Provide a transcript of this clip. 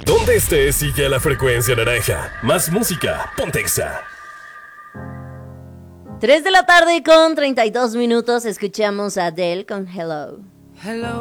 Donde estés, sigue a la frecuencia naranja. Más música, ponte Exa. 3 de la tarde con 32 minutos, escuchamos a Adele con Hello. Hello.